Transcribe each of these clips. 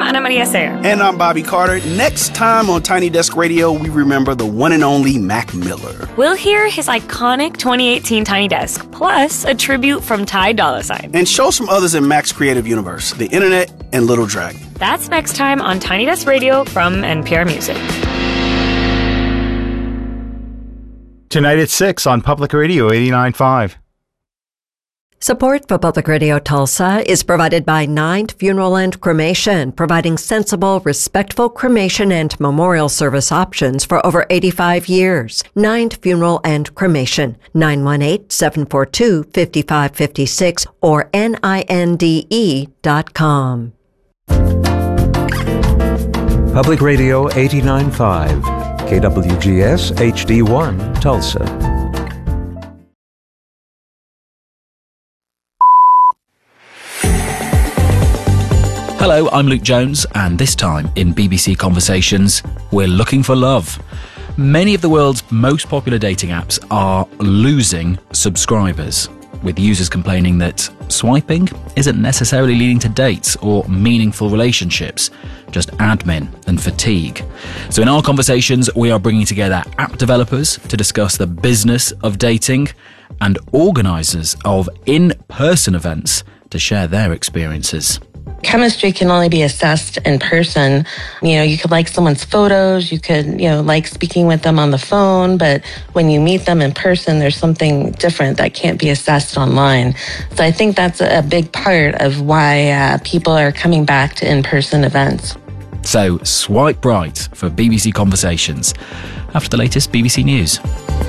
Ana Maria Sayer. And I'm Bobby Carter. Next time on Tiny Desk Radio, we remember the one and only Mac Miller. We'll hear his iconic 2018 Tiny Desk, plus a tribute from Ty Dolla $ign. And shows from others in Mac's creative universe, the internet and Little Dragon. That's next time on Tiny Desk Radio from NPR Music. Tonight at 6 on Public Radio 89.5. Support for Public Radio Tulsa is provided by Ninth Funeral and Cremation, providing sensible, respectful cremation and memorial service options for over 85 years. Ninth Funeral and Cremation, 918-742-5556 or NINDE.com. Public Radio 89.5, KWGS HD1, Tulsa. Hello, I'm Luke Jones, and this time in BBC Conversations, we're looking for love. Many of the world's most popular dating apps are losing subscribers, with users complaining that swiping isn't necessarily leading to dates or meaningful relationships, just admin and fatigue. So in our conversations, we are bringing together app developers to discuss the business of dating and organisers of in-person events to share their experiences. Chemistry can only be assessed in person. You could like someone's photos, you could, like speaking with them on the phone, but when you meet them in person, there's something different that can't be assessed online. So I think that's a big part of why people are coming back to in-person events. So swipe right for BBC Conversations after the latest BBC News.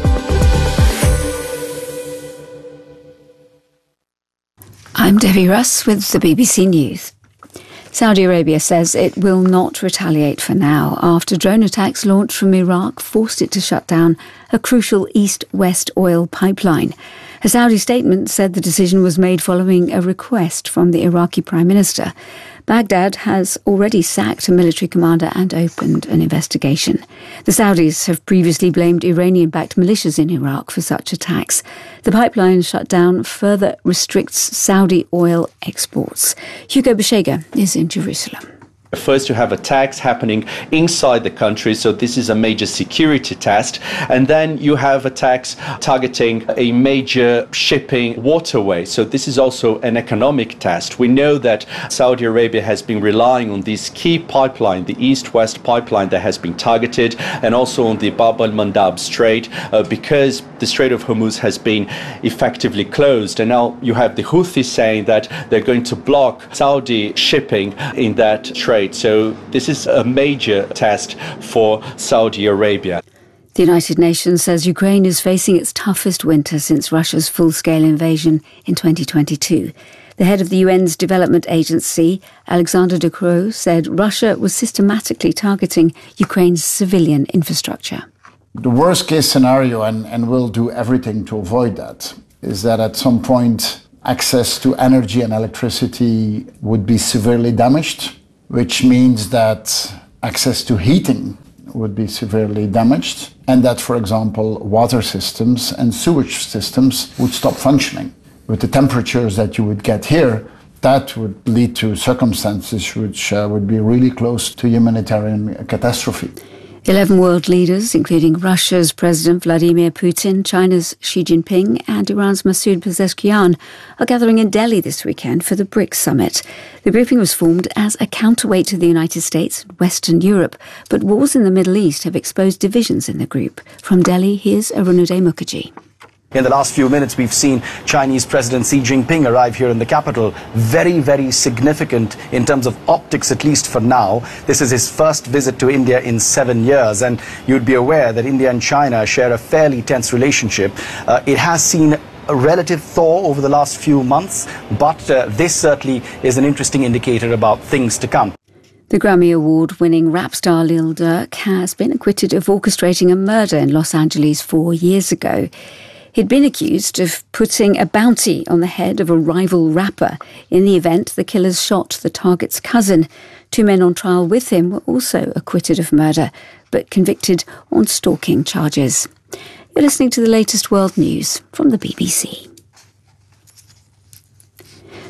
I'm Debbie Russ with the BBC News. Saudi Arabia says it will not retaliate for now after drone attacks launched from Iraq forced it to shut down a crucial east-west oil pipeline. A Saudi statement said the decision was made following a request from the Iraqi Prime Minister. Baghdad has already sacked a military commander and opened an investigation. The Saudis have previously blamed Iranian-backed militias in Iraq for such attacks. The pipeline shutdown further restricts Saudi oil exports. Hugo Beshega is in Jerusalem. First, you have attacks happening inside the country, so this is a major security test. And then you have attacks targeting a major shipping waterway. So this is also an economic test. We know that Saudi Arabia has been relying on this key pipeline, the east-west pipeline that has been targeted, and also on the Bab al-Mandab Strait, because the Strait of Hormuz has been effectively closed. And now you have the Houthis saying that they're going to block Saudi shipping in that strait. So this is a major test for Saudi Arabia. The United Nations says Ukraine is facing its toughest winter since Russia's full-scale invasion in 2022. The head of the UN's Development Agency, Alexander De Croo, said Russia was systematically targeting Ukraine's civilian infrastructure. The worst-case scenario, and we'll do everything to avoid that, is that at some point access to energy and electricity would be severely damaged, which means that access to heating would be severely damaged, and that, for example, water systems and sewage systems would stop functioning. With the temperatures that you would get here, that would lead to circumstances which would be really close to humanitarian catastrophe. 11 world leaders, including Russia's President Vladimir Putin, China's Xi Jinping and Iran's Masoud Pezeshkian, are gathering in Delhi this weekend for the BRICS summit. The grouping was formed as a counterweight to the United States and Western Europe, but wars in the Middle East have exposed divisions in the group. From Delhi, here's Arunodaya Mukherjee. In the last few minutes, we've seen Chinese President Xi Jinping arrive here in the capital. Very, very significant in terms of optics, at least for now. This is his first visit to India in 7 years, and you'd be aware that India and China share a fairly tense relationship. It has seen a relative thaw over the last few months, but this certainly is an interesting indicator about things to come. The Grammy Award-winning rap star Lil Durk has been acquitted of orchestrating a murder in Los Angeles 4 years ago. He'd been accused of putting a bounty on the head of a rival rapper. In the event, the killers shot the target's cousin. 2 men on trial with him were also acquitted of murder, but convicted on stalking charges. You're listening to the latest world news from the BBC.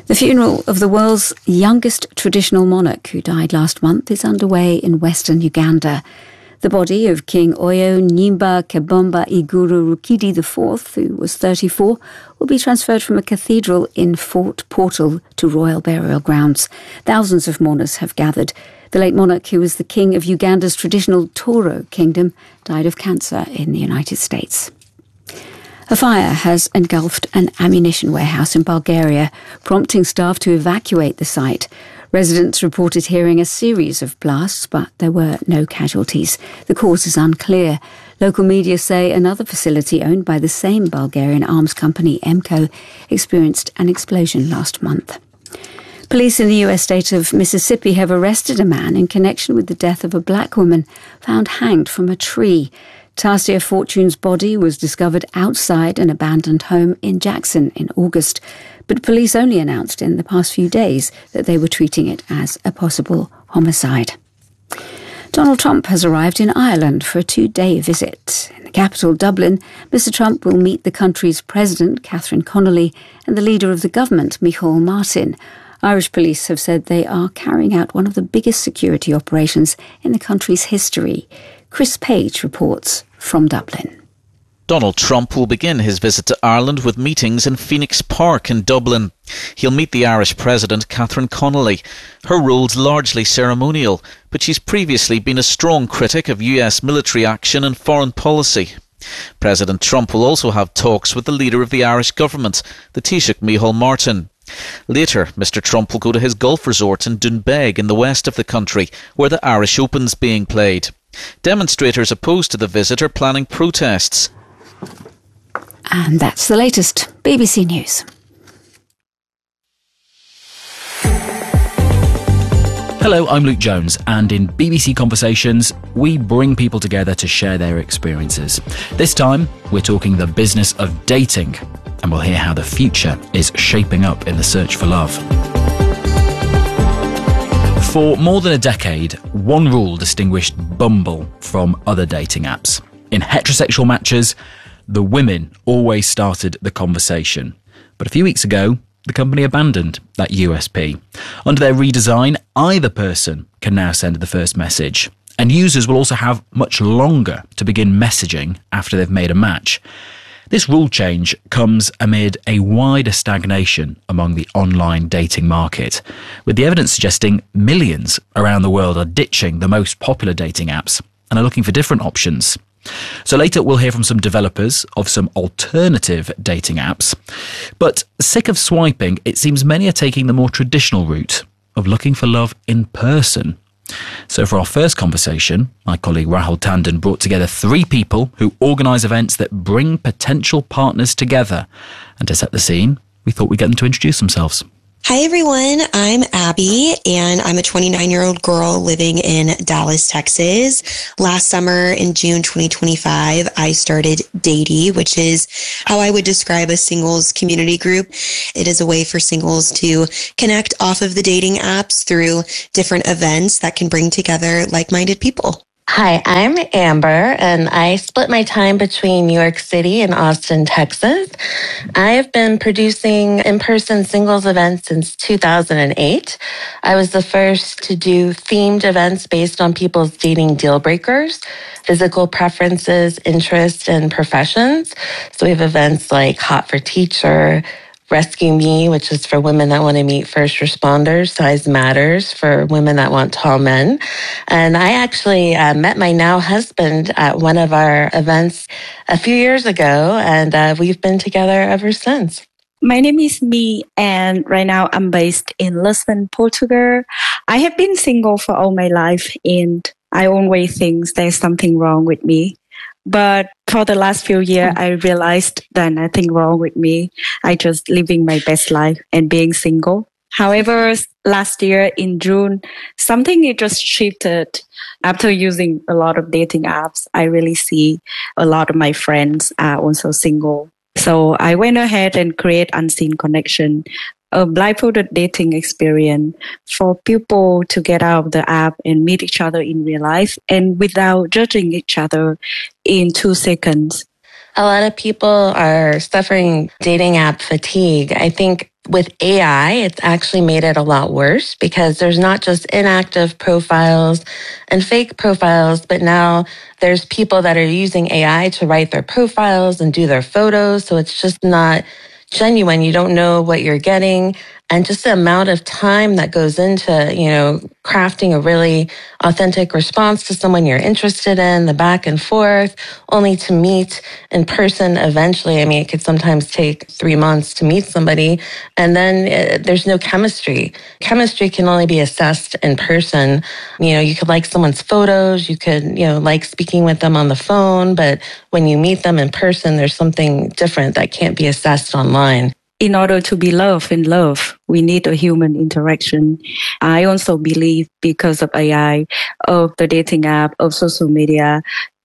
The funeral of the world's youngest traditional monarch, who died last month, is underway in western Uganda. The body of King Oyo Nyimba Kebomba Iguru Rukidi IV, who was 34, will be transferred from a cathedral in Fort Portal to royal burial grounds. Thousands of mourners have gathered. The late monarch, who was the king of Uganda's traditional Toro kingdom, died of cancer in the United States. A fire has engulfed an ammunition warehouse in Bulgaria, prompting staff to evacuate the site. Residents reported hearing a series of blasts, but there were no casualties. The cause is unclear. Local media say another facility owned by the same Bulgarian arms company, EMCO, experienced an explosion last month. Police in the US state of Mississippi have arrested a man in connection with the death of a black woman found hanged from a tree. Tasia Fortune's body was discovered outside an abandoned home in Jackson in August, but police only announced in the past few days that they were treating it as a possible homicide. Donald Trump has arrived in Ireland for a 2-day visit. In the capital, Dublin, Mr. Trump will meet the country's president, Catherine Connolly, and the leader of the government, Micheál Martin. Irish police have said they are carrying out one of the biggest security operations in the country's history. Chris Page reports from Dublin. Donald Trump will begin his visit to Ireland with meetings in Phoenix Park in Dublin. He'll meet the Irish President, Catherine Connolly. Her role's largely ceremonial, but she's previously been a strong critic of US military action and foreign policy. President Trump will also have talks with the leader of the Irish government, the Taoiseach Micheál Martin. Later, Mr. Trump will go to his golf resort in Doonbeg in the west of the country, where the Irish Open's being played. Demonstrators opposed to the visit are planning protests. And that's the latest. BBC News. Hello, I'm Luke Jones, and in BBC Conversations, we bring people together to share their experiences. This time, we're talking the business of dating, and we'll hear how the future is shaping up in the search for love. For more than a decade, one rule distinguished Bumble from other dating apps. In heterosexual matches, the women always started the conversation. But a few weeks ago, the company abandoned that USP. Under their redesign, either person can now send the first message, and users will also have much longer to begin messaging after they've made a match. This rule change comes amid a wider stagnation among the online dating market, with the evidence suggesting millions around the world are ditching the most popular dating apps and are looking for different options. So later we'll hear from some developers of some alternative dating apps. But sick of swiping, it seems many are taking the more traditional route of looking for love in person. So for our first conversation, my colleague Rahul Tandon brought together 3 people who organise events that bring potential partners together. And to set the scene, we thought we'd get them to introduce themselves. Hi, everyone. I'm Abby, and I'm a 29-year-old girl living in Dallas, Texas. Last summer, in June 2025, I started Datey, which is how I would describe a singles community group. It is a way for singles to connect off of the dating apps through different events that can bring together like-minded people. Hi, I'm Amber, and I split my time between New York City and Austin, Texas. I have been producing in-person singles events since 2008. I was the first to do themed events based on people's dating deal breakers, physical preferences, interests, and professions. So we have events like Hot for Teacher, Rescue Me, which is for women that want to meet first responders. Size Matters for women that want tall men. And I actually met my now husband at one of our events a few years ago, and we've been together ever since. My name is Mi, and right now I'm based in Lisbon, Portugal. I have been single for all my life, and I always think there's something wrong with me. But for the last few years, I realized that nothing wrong with me. I just living my best life and being single. However, last year in June, something it just shifted. After using a lot of dating apps, I really see a lot of my friends are also single. So I went ahead and create Unseen Connection, a blindfolded dating experience for people to get out of the app and meet each other in real life and without judging each other in 2 seconds. A lot of people are suffering dating app fatigue. I think With AI, it's actually made it a lot worse because there's not just inactive profiles and fake profiles, but now there's people that are using AI to write their profiles and do their photos. So it's just not genuine. You don't know what you're getting. And just the amount of time that goes into, crafting a really authentic response to someone you're interested in, the back and forth, only to meet in person eventually. I mean, it could sometimes take 3 months to meet somebody, and then there's no chemistry. Chemistry can only be assessed in person. You could like someone's photos, you could, like speaking with them on the phone, but when you meet them in person, there's something different that can't be assessed online. In order to be loved in love, we need a human interaction. I also believe because of AI, of the dating app, of social media,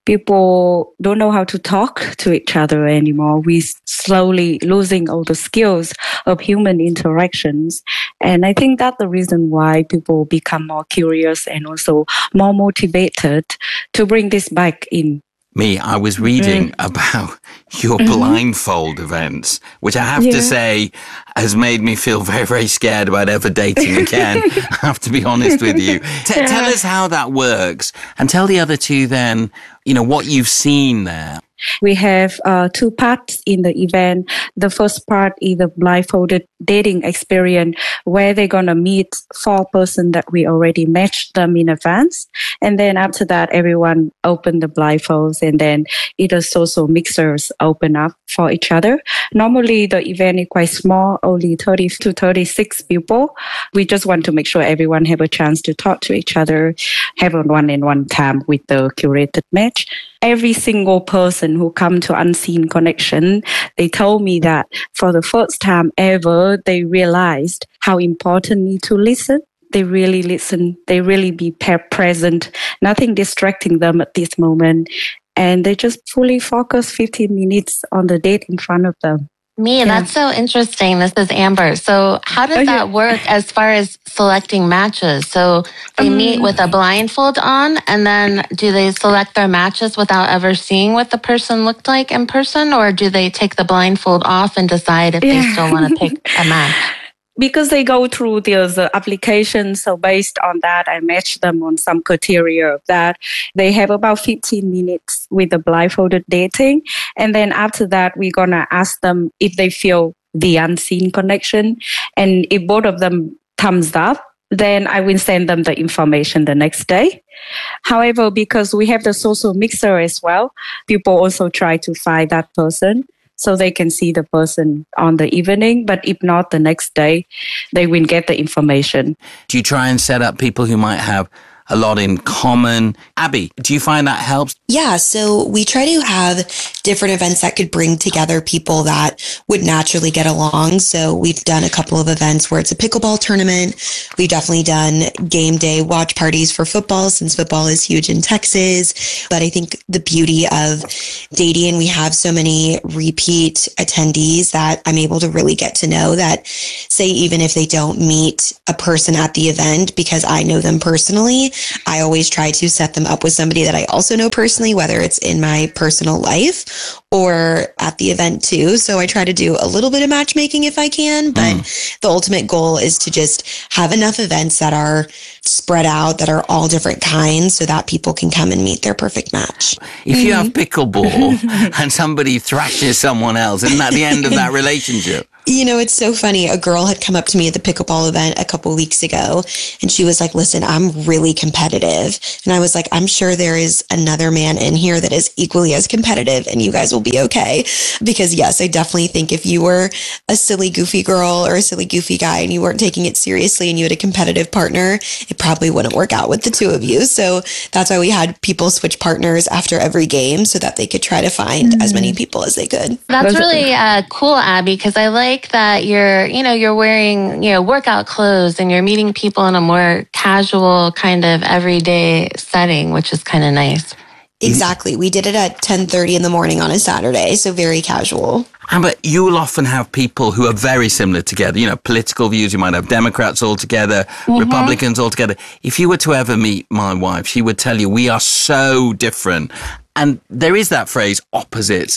people don't know how to talk to each other anymore. We're slowly losing all the skills of human interactions. And I think that's the reason why people become more curious and also more motivated to bring this back in. I was reading about your blindfold events, which I have to say has made me feel very, very scared about ever dating again. I have to be honest with you. Tell us how that works, and tell the other two then, what you've seen there. We have 2 parts in the event. The first part is the blindfolded dating experience where they're going to meet 4 persons that we already matched them in advance. And then after that, everyone open the blindfolds and then either social mixers open up for each other. Normally, the event is quite small, only 30 to 36 people. We just want to make sure everyone have a chance to talk to each other, have a one-on-one time with the curated match. Every single person who come to Unseen Connection, they told me that for the first time ever, they realized how important it is to listen. They really listen. They really be present. Nothing distracting them at this moment. And they just fully focus 15 minutes on the date in front of them. That's so interesting. This is Amber. So how does that work as far as selecting matches? So they meet with a blindfold on, and then do they select their matches without ever seeing what the person looked like in person, or do they take the blindfold off and decide if they still want to pick a match? Because they go through the application, so based on that, I match them on some criteria of that. They have about 15 minutes with the blindfolded dating. And then after that, we're going to ask them if they feel the unseen connection. And if both of them thumbs up, then I will send them the information the next day. However, because we have the social mixer as well, people also try to find that person, so they can see the person on the evening. But if not, the next day, they will get the information. Do you try and set up people who might have a lot in common? Abby, do you find that helps? Yeah, so we try to have different events that could bring together people that would naturally get along. So we've done a couple of events where it's a pickleball tournament. We've definitely done game day watch parties for football, since football is huge in Texas. But I think the beauty of dating, we have so many repeat attendees that I'm able to really get to know that, say, even if they don't meet a person at the event because I know them personally, I always try to set them up with somebody that I also know personally, whether it's in my personal life or at the event too. So I try to do a little bit of matchmaking if I can, but the ultimate goal is to just have enough events that are spread out, that are all different kinds, so that people can come and meet their perfect match. If you have pickleball and somebody thrashes someone else, isn't that the end of that relationship? It's so funny. A girl had come up to me at the pickleball event a couple of weeks ago, and she was like, listen, I'm really competitive. And I was like, I'm sure there is another man in here that is equally as competitive, and you guys will be okay. Because yes, I definitely think if you were a silly, goofy girl or a silly, goofy guy and you weren't taking it seriously and you had a competitive partner, it probably wouldn't work out with the two of you. So that's why we had people switch partners after every game so that they could try to find as many people as they could. That's really cool, Abby, because I like that you're wearing, workout clothes and you're meeting people in a more casual kind of everyday setting, which is kind of nice. Exactly. We did it at 10:30 in the morning on a Saturday, so very casual. But you'll often have people who are very similar together, political views. You might have Democrats all together, Republicans all together. If you were to ever meet my wife, she would tell you we are so different. And there is that phrase, opposites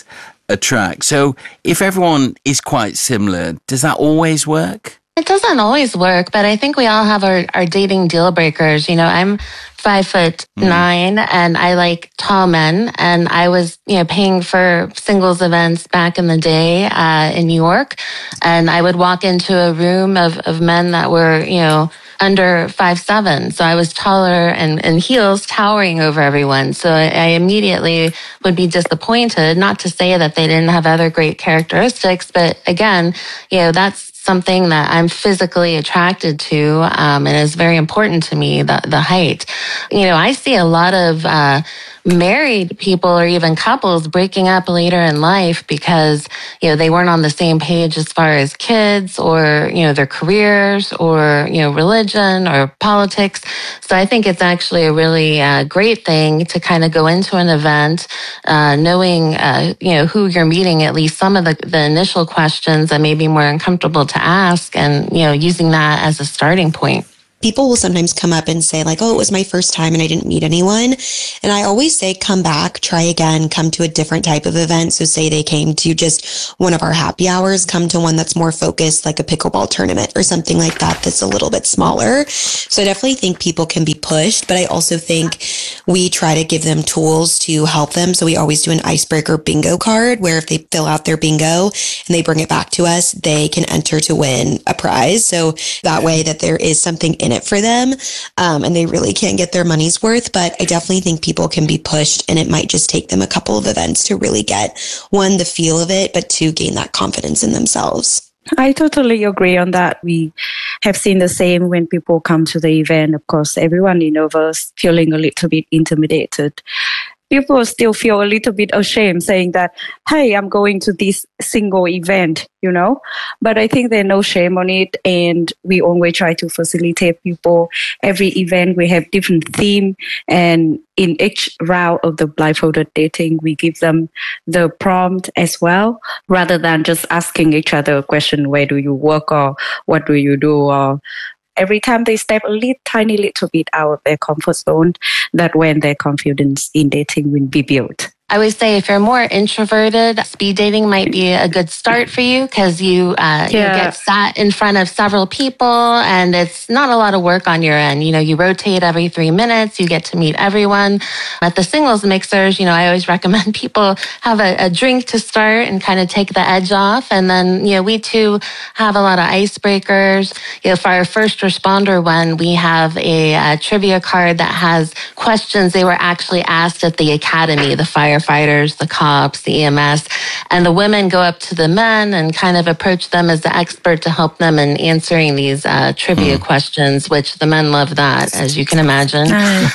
attract. So if everyone is quite similar, does that always work? It doesn't always work, but I think we all have our dating deal breakers. You know, I'm 5'9" and I like tall men, and I was, paying for singles events back in the day in New York, and I would walk into a room of men that were, under 5'7". So I was taller and in heels, towering over everyone. So I immediately would be disappointed, not to say that they didn't have other great characteristics, but again, that's something that I'm physically attracted to, and is very important to me, the height. I see a lot of married people or even couples breaking up later in life because, they weren't on the same page as far as kids or, their careers or, religion or politics. So I think it's actually a really great thing to kind of go into an event, knowing, who you're meeting, at least some of the initial questions that may be more uncomfortable to ask, and, using that as a starting point. People will sometimes come up and say like, oh, it was my first time and I didn't meet anyone. And I always say, come back, try again, come to a different type of event. So say they came to just one of our happy hours, come to one that's more focused, like a pickleball tournament or something like that, that's a little bit smaller. So I definitely think people can be pushed, but I also think we try to give them tools to help them. So we always do an icebreaker bingo card where if they fill out their bingo and they bring it back to us, they can enter to win a prize. So that way that there is something in it for them, and they really can't get their money's worth. But I definitely think people can be pushed, and it might just take them a couple of events to really get, one, the feel of it, but two, gain that confidence in themselves. I totally agree on that. We have seen the same when people come to the event. Of course, everyone is nervous, feeling a little bit intimidated. People still feel a little bit ashamed saying that, hey, I'm going to this single event, but I think there's no shame on it. And we always try to facilitate people. Every event, we have different theme. And in each round of the blindfolded dating, we give them the prompt as well, rather than just asking each other a question, where do you work or what do you do? Or every time they step a tiny little bit out of their comfort zone, that when their confidence in dating will be built. I would say if you're more introverted, speed dating might be a good start for you because you get sat in front of several people and it's not a lot of work on your end. You rotate every 3 minutes, you get to meet everyone. At the singles mixers, I always recommend people have a drink to start and kind of take the edge off. And then, we too have a lot of icebreakers. For our first responder one, we have a trivia card that has questions they were actually asked at the academy, the firefighters, the cops, the EMS, and the women go up to the men and kind of approach them as the expert to help them in answering these trivia questions, which the men love that, as you can imagine.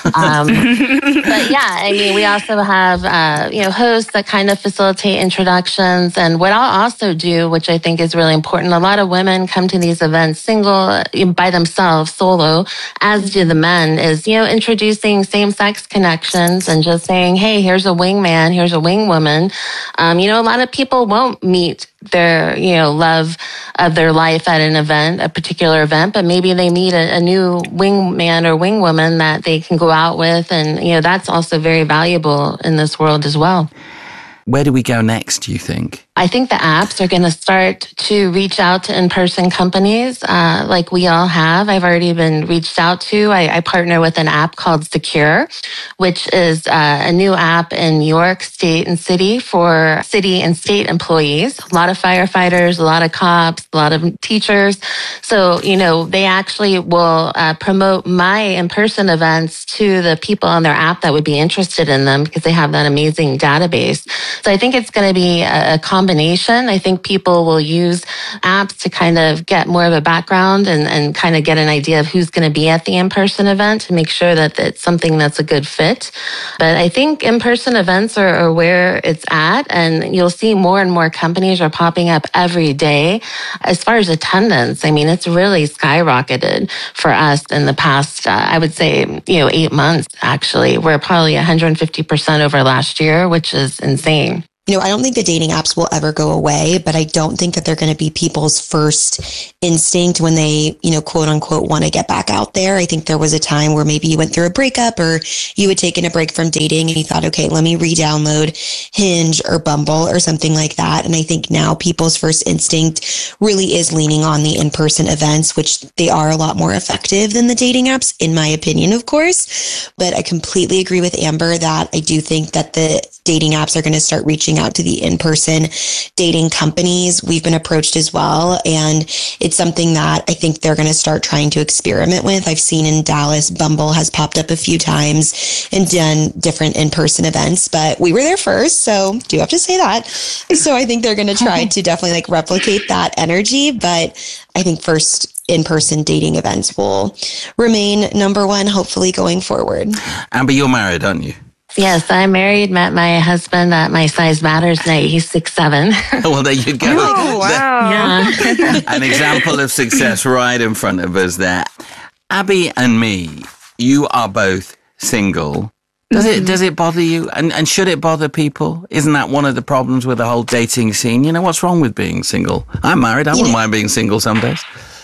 But yeah, we also have, hosts that kind of facilitate introductions. And what I'll also do, which I think is really important, a lot of women come to these events single, by themselves, solo, as do the men, is, introducing same-sex connections and just saying, hey, here's a wingman, here's a wing woman. A lot of people won't meet their, love of their life at an event, a particular event, but maybe they meet a new wingman or wing woman that they can go out with. And, that's also very valuable in this world as well. Where do we go next, do you think? I think the apps are going to start to reach out to in-person companies like we all have. I've already been reached out to. I partner with an app called Secure, which is a new app in New York State and City for city and state employees. A lot of firefighters, a lot of cops, a lot of teachers. So, they actually will promote my in-person events to the people on their app that would be interested in them because they have that amazing database. So I think it's going to be a combination. I think people will use apps to kind of get more of a background and kind of get an idea of who's going to be at the in-person event to make sure that it's something that's a good fit. But I think in-person events are where it's at, and you'll see more and more companies are popping up every day. As far as attendance, it's really skyrocketed for us in the past, I would say, 8 months, actually. We're probably 150% over last year, which is insane. I don't think the dating apps will ever go away, but I don't think that they're going to be people's first instinct when they, quote unquote, want to get back out there. I think there was a time where maybe you went through a breakup or you had taken a break from dating and you thought, okay, let me re-download Hinge or Bumble or something like that. And I think now people's first instinct really is leaning on the in-person events, which they are a lot more effective than the dating apps, in my opinion, of course. But I completely agree with Amber that I do think that the dating apps are going to start reaching out to the in-person dating companies. We've been approached as well, and it's something that I think they're going to start trying to experiment with. I've seen in Dallas, Bumble has popped up a few times and done different in-person events, but we were there first, so do have to say that. So I think they're going to try to definitely replicate that energy, but I think first in-person dating events will remain number one, hopefully going forward. Amber, you're married, aren't you? Yes, I'm married, met my husband at my Size Matters night. He's 6'7". Well, there you go. Oh, wow. Yeah. An example of success right in front of us there. Abby and me, you are both single. Does it bother you? And should it bother people? Isn't that one of the problems with the whole dating scene? What's wrong with being single? I'm married. I wouldn't mind being single some days.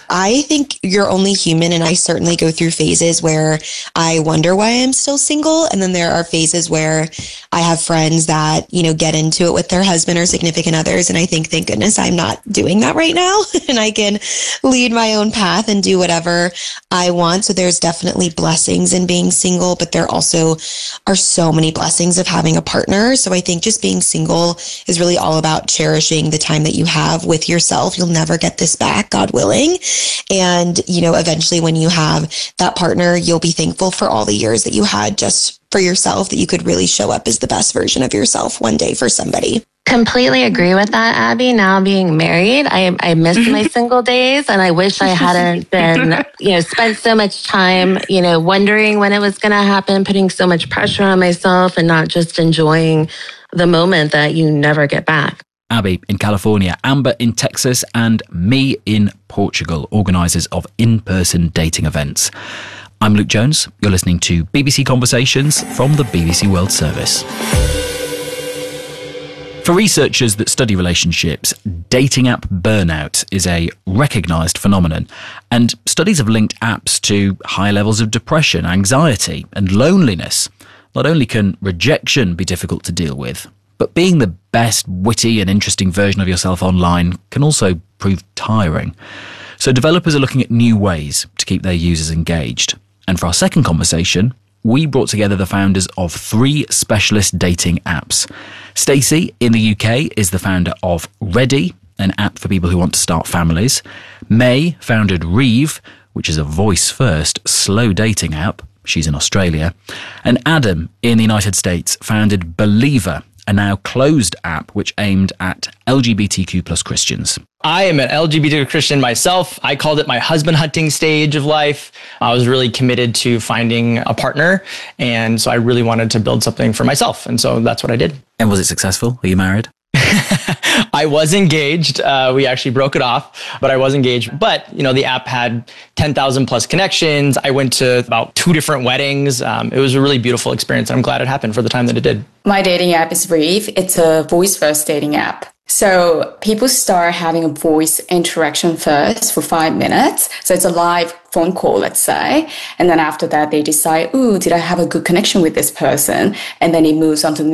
I think you're only human, and I certainly go through phases where I wonder why I'm still single. And then there are phases where I have friends that, get into it with their husband or significant others. And I think, thank goodness I'm not doing that right now. And I can lead my own path and do whatever I want. So there's definitely blessings in being single, but there also are so many blessings of having a partner. So I think just being single is really all about cherishing the time that you have with yourself. You'll never get this back, God willing. And, eventually when you have that partner, you'll be thankful for all the years that you had just for yourself, that you could really show up as the best version of yourself one day for somebody. Completely agree with that, Abby. Now being married, I miss my single days, and I wish I hadn't been, spent so much time, wondering when it was going to happen, putting so much pressure on myself and not just enjoying the moment that you never get back. Abby in California, Amber in Texas, and me in Portugal, organisers of in-person dating events. I'm Luke Jones. You're listening to BBC Conversations from the BBC World Service. For researchers that study relationships, dating app burnout is a recognised phenomenon, and studies have linked apps to high levels of depression, anxiety, and loneliness. Not only can rejection be difficult to deal with, but being the best, witty and interesting version of yourself online can also prove tiring. So developers are looking at new ways to keep their users engaged. And for our second conversation, we brought together the founders of 3 specialist dating apps. Stacey in the UK is the founder of Ready, an app for people who want to start families. May founded Reeve, which is a voice-first, slow dating app. She's in Australia. And Adam in the United States founded Believer, a now closed app which aimed at LGBTQ plus Christians. I am an LGBT Christian myself. I called it my husband hunting stage of life. I was really committed to finding a partner. And so I really wanted to build something for myself. And so that's what I did. And was it successful? Are you married? I was engaged. We actually broke it off, but I was engaged. But, the app had 10,000 plus connections. I went to about 2 different weddings. It was a really beautiful experience. I'm glad it happened for the time that it did. My dating app is Reeve. It's a voice-first dating app. So people start having a voice interaction first for 5 minutes. So it's a live phone call, let's say. And then after that, they decide, did I have a good connection with this person? And then it moves on to the